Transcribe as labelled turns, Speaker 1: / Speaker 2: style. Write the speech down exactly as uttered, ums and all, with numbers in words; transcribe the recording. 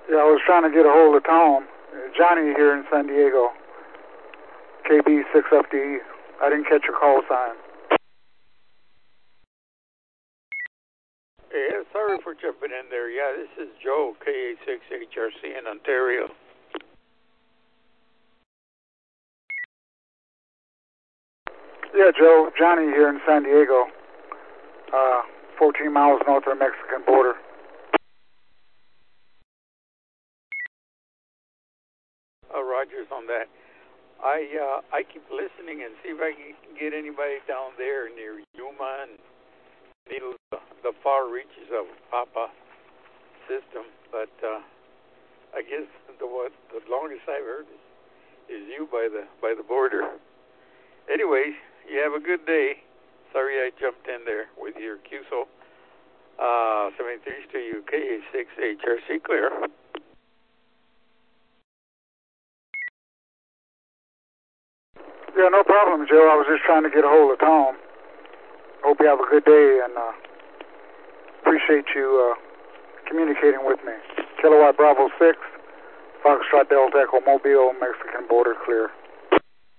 Speaker 1: Yeah, I was trying to get a hold of Tom. Johnny here in San Diego. K B six F D E. I didn't catch your call sign.
Speaker 2: Yeah, sorry for jumping in there. Yeah, this is Joe, K A six H R C in Ontario.
Speaker 1: Yeah, Joe. Johnny here in San Diego. Uh, fourteen miles north of the Mexican border.
Speaker 2: Uh, Rogers on that. I uh, I keep listening and see if I can get anybody down there near Yuma and needle the, the far reaches of Papa system. But uh, I guess the what the longest I've heard is, is you by the by the border. Anyways, you have a good day. Sorry I jumped in there with your Q S O. Uh, seventy-three to you, K A six H R C clear.
Speaker 1: Yeah, no problem, Joe. I was just trying to get a hold of Tom. Hope you have a good day, and uh, appreciate you uh, communicating with me. Kilowatt Bravo six, Foxtrot Delta Echo Mobile, Mexican border clear.